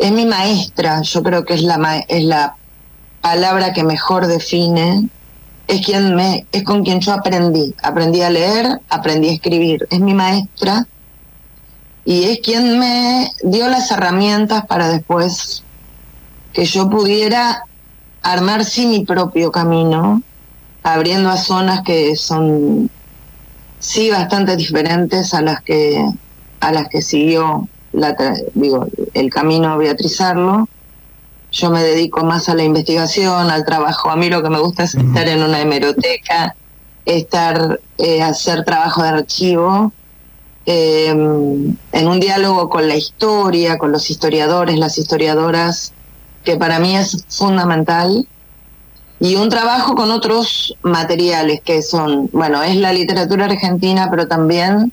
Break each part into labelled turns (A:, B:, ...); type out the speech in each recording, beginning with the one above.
A: es mi maestra, yo creo que es la palabra que mejor define. Es con quien yo aprendí a leer, aprendí a escribir, es mi maestra y es quien me dio las herramientas para después que yo pudiera armar sí mi propio camino, abriendo a zonas que son sí bastante diferentes a las que siguió el camino Beatriz Arlo. Yo me dedico más a la investigación, al trabajo. A mí lo que me gusta es estar en una hemeroteca, hacer trabajo de archivo, en un diálogo con la historia, con los historiadores, las historiadoras, que para mí es fundamental, y un trabajo con otros materiales que son, es la literatura argentina, pero también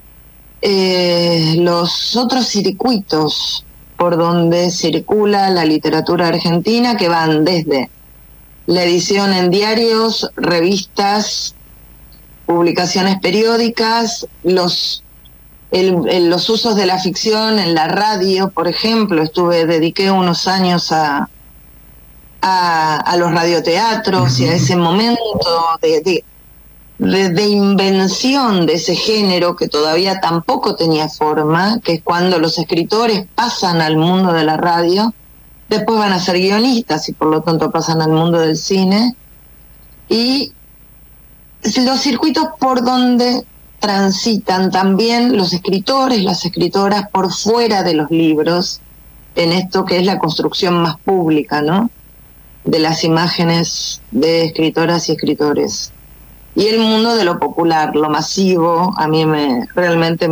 A: los otros circuitos por donde circula la literatura argentina, que van desde la edición en diarios, revistas, publicaciones periódicas, los usos de la ficción en la radio, por ejemplo. Dediqué unos años a los radioteatros y a ese momento de invención de ese género que todavía tampoco tenía forma, que es cuando los escritores pasan al mundo de la radio, después van a ser guionistas y por lo tanto pasan al mundo del cine, y los circuitos por donde transitan también los escritores, las escritoras por fuera de los libros, en esto que es la construcción más pública, ¿no?, de las imágenes de escritoras y escritores. Y el mundo de lo popular, lo masivo, a mí realmente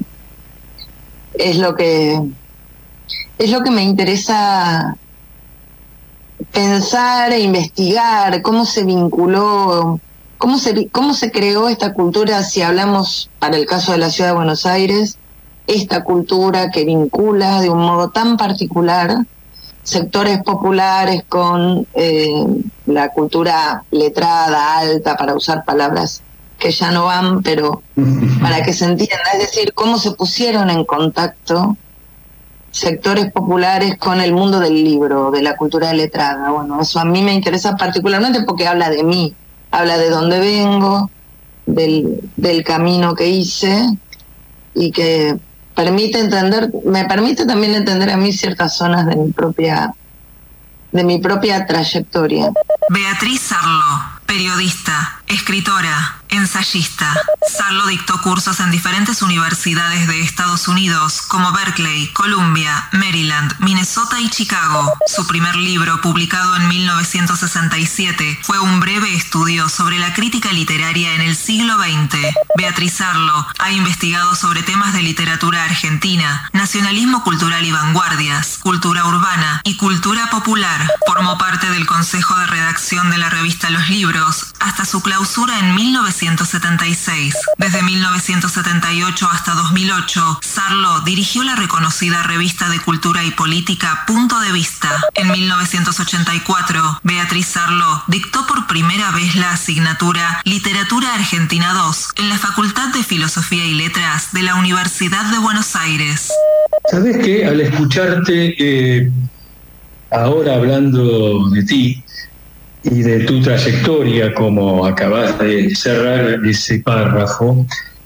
A: es lo que me interesa pensar e investigar, cómo se vinculó, cómo se creó esta cultura, si hablamos para el caso de la Ciudad de Buenos Aires, esta cultura que vincula de un modo tan particular sectores populares con la cultura letrada, alta, para usar palabras que ya no van, pero para que se entienda, es decir, cómo se pusieron en contacto sectores populares con el mundo del libro, de la cultura letrada. Bueno, eso a mí me interesa particularmente porque habla de mí, habla de dónde vengo, del camino que hice, y que me permite también entender a mí ciertas zonas de mi propia trayectoria.
B: Beatriz Arlo, periodista, escritora, ensayista. Sarlo dictó cursos en diferentes universidades de Estados Unidos como Berkeley, Columbia, Maryland, Minnesota y Chicago. Su primer libro, publicado en 1967, fue un breve estudio sobre la crítica literaria en el siglo XX. Beatriz Arlo ha investigado sobre temas de literatura argentina, nacionalismo cultural y vanguardias, cultura urbana y cultura popular. Formó parte del consejo de redacción de la revista Los Libros hasta su clausura en 1976. Desde 1978 hasta 2008, Sarlo dirigió la reconocida revista de cultura y política Punto de Vista. En 1984, Beatriz Sarlo dictó por primera vez la asignatura Literatura Argentina II en la Facultad de Filosofía y Letras de la Universidad de Buenos Aires.
C: ¿Sabés qué? Al escucharte ahora hablando de ti y de tu trayectoria, como acabas de cerrar ese párrafo,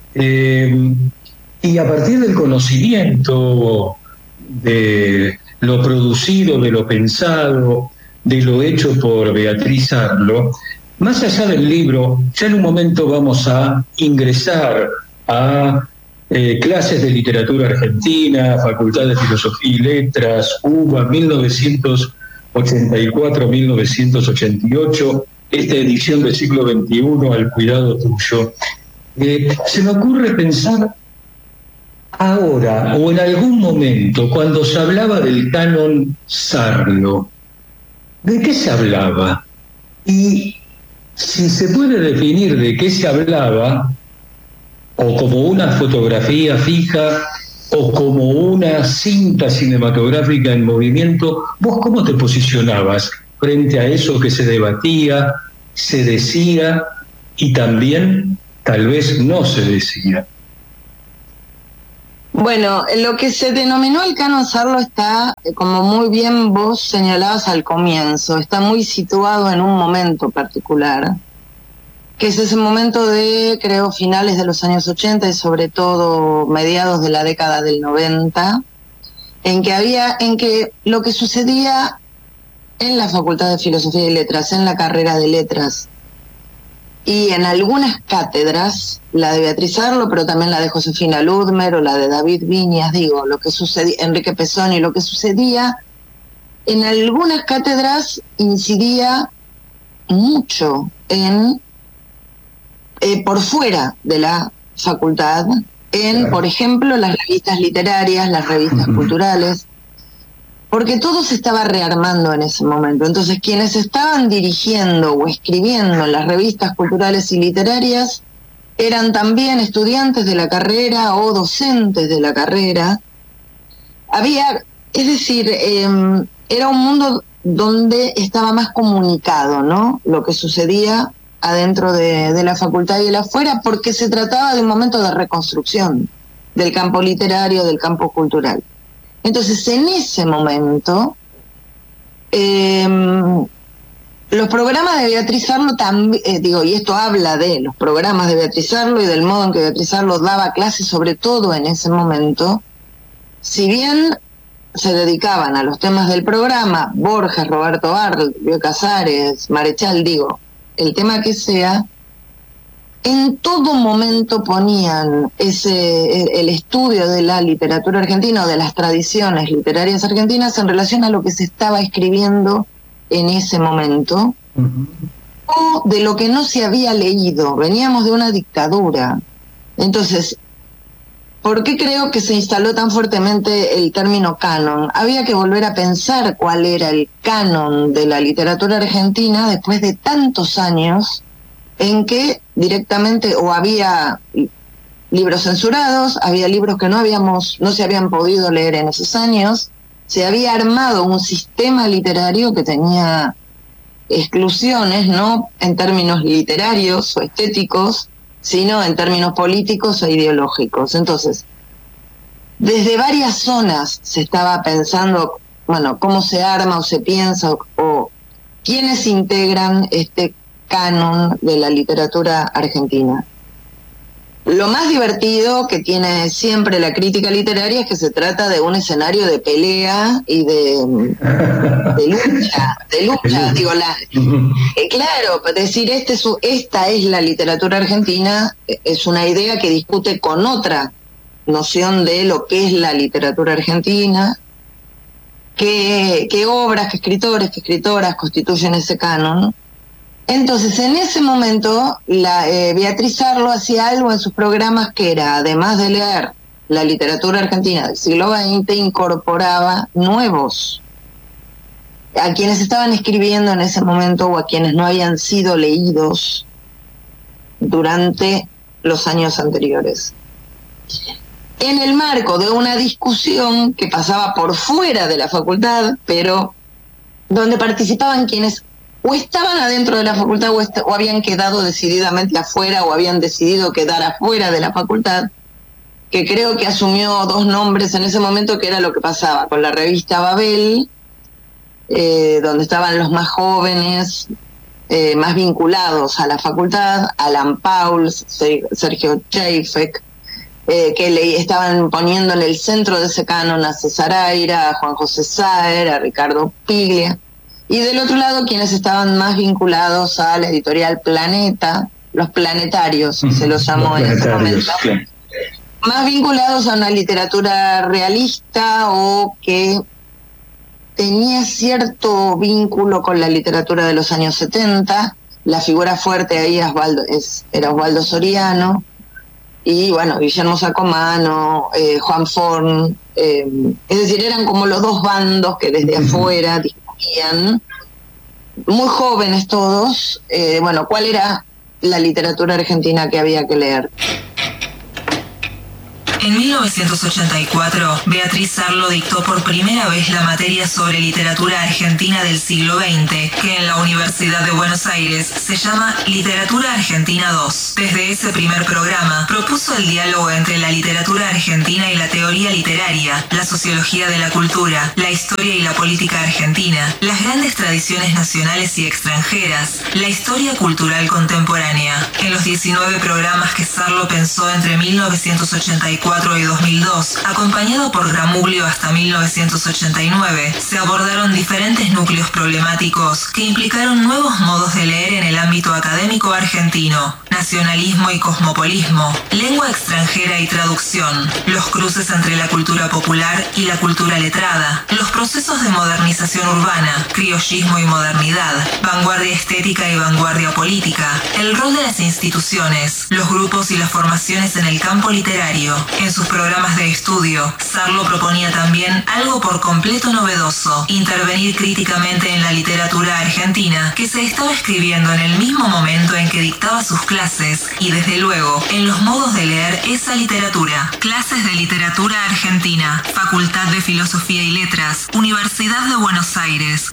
C: y a partir del conocimiento de lo producido, de lo pensado, de lo hecho por Beatriz Arlo, más allá del libro, ya en un momento vamos a ingresar a clases de literatura argentina, Facultad de Filosofía y Letras, UBA, 1984-1988, esta edición del siglo XXI, Al cuidado tuyo. Se me ocurre pensar ahora o en algún momento, cuando se hablaba del canon Sarlo, ¿de qué se hablaba? Y si se puede definir de qué se hablaba, o como una fotografía fija, o como una cinta cinematográfica en movimiento, ¿vos cómo te posicionabas frente a eso que se debatía, se decía y también tal vez no se decía?
A: Bueno, lo que se denominó el canon Sarlo está, como muy bien vos señalabas al comienzo, está muy situado en un momento particular, que es ese momento de, creo, finales de los años 80 y sobre todo mediados de la década del 90, en que lo que sucedía en la Facultad de Filosofía y Letras, en la carrera de Letras, y en algunas cátedras, la de Beatriz Arlo, pero también la de Josefina Ludmer o la de David Viñas, lo que sucedía, Enrique Pesoni, lo que sucedía en algunas cátedras incidía mucho por fuera de la facultad, por ejemplo, las revistas literarias, las revistas culturales, porque todo se estaba rearmando en ese momento. Entonces, quienes estaban dirigiendo o escribiendo en las revistas culturales y literarias eran también estudiantes de la carrera o docentes de la carrera. Es decir, era un mundo donde estaba más comunicado, ¿no?, lo que sucedía adentro de la facultad y el afuera, porque se trataba de un momento de reconstrucción del campo literario, del campo cultural. Entonces, en ese momento, los programas de Beatriz Arlo también, y esto habla de los programas de Beatriz Arlo y del modo en que Beatriz Arlo daba clases, sobre todo en ese momento, si bien se dedicaban a los temas del programa, Borges, Roberto Arlt, Bioy Casares, Marechal, el tema que sea, en todo momento ponían el estudio de la literatura argentina o de las tradiciones literarias argentinas en relación a lo que se estaba escribiendo en ese momento, o de lo que no se había leído. Veníamos de una dictadura. Entonces, ¿por qué creo que se instaló tan fuertemente el término canon? Había que volver a pensar cuál era el canon de la literatura argentina después de tantos años en que directamente o había libros censurados, había libros que no se habían podido leer en esos años, se había armado un sistema literario que tenía exclusiones, no en términos literarios o estéticos, sino en términos políticos e ideológicos. Entonces, desde varias zonas se estaba pensando, cómo se arma o se piensa o quiénes integran este canon de la literatura argentina. Lo más divertido que tiene siempre la crítica literaria es que se trata de un escenario de pelea y de lucha. Claro, decir esta es la literatura argentina es una idea que discute con otra noción de lo que es la literatura argentina, qué obras, qué escritores, qué escritoras constituyen ese canon. Entonces, en ese momento, Beatriz Arlo hacía algo en sus programas que era, además de leer la literatura argentina del siglo XX, incorporaba nuevos, a quienes estaban escribiendo en ese momento o a quienes no habían sido leídos durante los años anteriores. En el marco de una discusión que pasaba por fuera de la facultad, pero donde participaban quienes o estaban adentro de la facultad o habían quedado decididamente afuera o habían decidido quedar afuera de la facultad, que creo que asumió dos nombres en ese momento, que era lo que pasaba con la revista Babel, donde estaban los más jóvenes, más vinculados a la facultad, Alan Pauls, Sergio Cheifek, que estaban poniendo en el centro de ese canon a César Aira, a Juan José Saer, a Ricardo Piglia. Y del otro lado, quienes estaban más vinculados a la editorial Planeta, los planetarios, se los llamó en ese momento, más vinculados a una literatura realista o que tenía cierto vínculo con la literatura de los años 70. La figura fuerte ahí era Osvaldo Soriano, y Guillermo Sacomano, Juan Forn, es decir, eran como los dos bandos que desde afuera discutían, muy jóvenes todos, cuál era la literatura argentina que había que leer.
B: En 1984, Beatriz Sarlo dictó por primera vez la materia sobre literatura argentina del siglo XX, que en la Universidad de Buenos Aires se llama Literatura Argentina II. Desde ese primer programa, propuso el diálogo entre la literatura argentina y la teoría literaria, la sociología de la cultura, la historia y la política argentina, las grandes tradiciones nacionales y extranjeras, la historia cultural contemporánea. En los 19 programas que Sarlo pensó entre 1984 y 2002, acompañado por Gramuglio hasta 1989, se abordaron diferentes núcleos problemáticos que implicaron nuevos modos de leer en el ámbito académico argentino: nacionalismo y cosmopolismo, lengua extranjera y traducción, los cruces entre la cultura popular y la cultura letrada, los procesos de modernización urbana, criollismo y modernidad, vanguardia estética y vanguardia política, el rol de las instituciones, los grupos y las formaciones en el campo literario. En sus programas de estudio, Sarlo proponía también algo por completo novedoso: intervenir críticamente en la literatura argentina, que se estaba escribiendo en el mismo momento en que dictaba sus clases, y desde luego, en los modos de leer esa literatura. Clases de Literatura Argentina, Facultad de Filosofía y Letras, Universidad de Buenos Aires,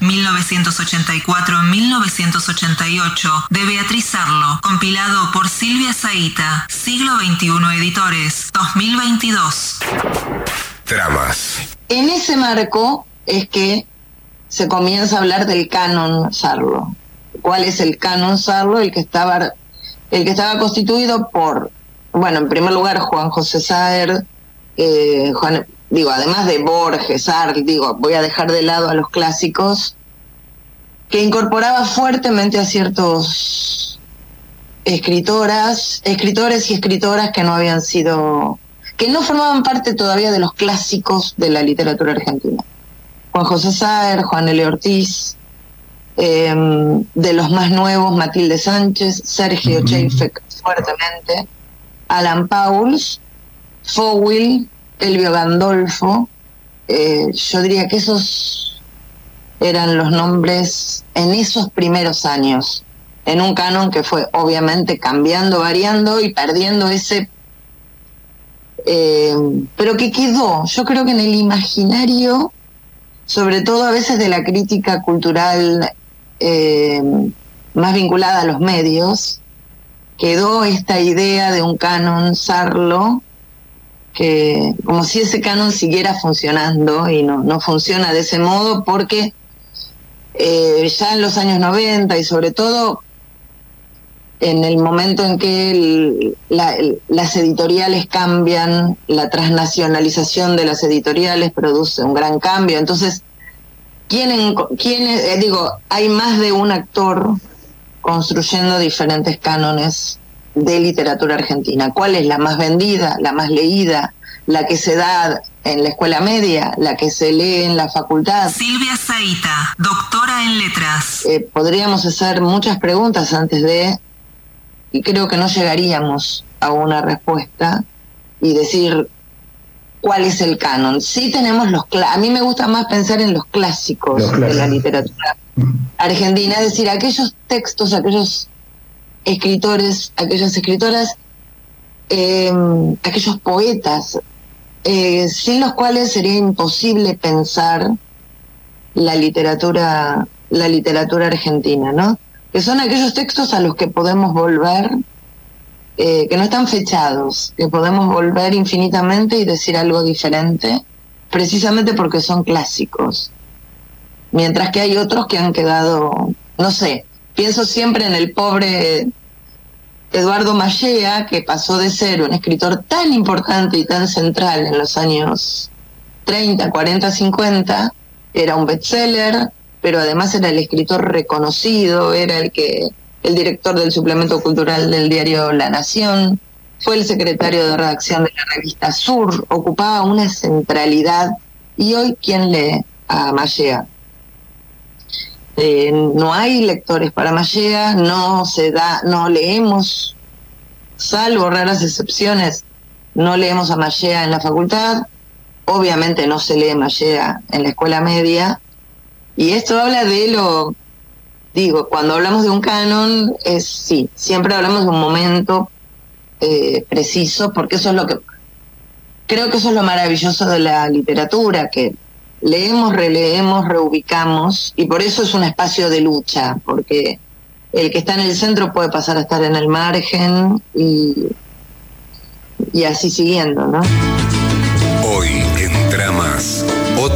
B: 1984-1988, de Beatriz Sarlo, compilado por Silvia Zaita, Siglo XXI Editores, 2022.
D: Tramas.
A: En ese marco es que se comienza a hablar del canon Sarlo. ¿Cuál es el canon Sarlo? El que estaba constituido por, bueno, en primer lugar, Juan José Saer, además de Borges, voy a dejar de lado a los clásicos, que incorporaba fuertemente a ciertos escritores y escritoras que no formaban parte todavía de los clásicos de la literatura argentina. Juan José Saer, Juan L. Ortiz, de los más nuevos, Matilde Sánchez, Sergio Cheifek fuertemente, Alan Pauls, Fowell, Elvio Gandolfo. Yo diría que esos eran los nombres en esos primeros años, en un canon que fue obviamente cambiando, variando y perdiendo ese, pero que quedó, yo creo que en el imaginario, sobre todo a veces de la crítica cultural más vinculada a los medios, quedó esta idea de un canon Sarlo, que como si ese canon siguiera funcionando, y no funciona de ese modo, porque ya en los años 90 y sobre todo en el momento en que las editoriales cambian, la transnacionalización de las editoriales produce un gran cambio. Entonces, hay más de un actor construyendo diferentes cánones de literatura argentina. ¿Cuál es la más vendida, la más leída, la que se da en la escuela media, la que se lee en la facultad?
B: Silvia Zaita, doctora en letras.
A: Podríamos hacer muchas preguntas y creo que no llegaríamos a una respuesta y decir cuál es el canon. Sí tenemos a mí me gusta más pensar en los clásicos de la literatura argentina, es decir, aquellos textos, aquellos escritores, aquellas escritoras, aquellos poetas, sin los cuales sería imposible pensar la literatura argentina, ¿no? Que son aquellos textos a los que podemos volver, que no están fechados, que podemos volver infinitamente y decir algo diferente, precisamente porque son clásicos. Mientras que hay otros que han quedado, no sé, pienso siempre en el pobre Eduardo Mallea, que pasó de ser un escritor tan importante y tan central en los años 30, 40, 50, era un bestseller, pero además era el escritor reconocido, era el director del suplemento cultural del diario La Nación, fue el secretario de redacción de la revista Sur, ocupaba una centralidad. Y hoy, ¿quién lee a Mallea? No hay lectores para Mallea, no leemos, salvo raras excepciones, no leemos a Mallea en la facultad, obviamente no se lee Mallea en la escuela media, y esto habla de cuando hablamos de un canon, siempre hablamos de un momento preciso, porque eso es lo que creo que eso es lo maravilloso de la literatura, que leemos, releemos, reubicamos, y por eso es un espacio de lucha, porque el que está en el centro puede pasar a estar en el margen y así siguiendo, ¿no?
D: Hoy en Tramas.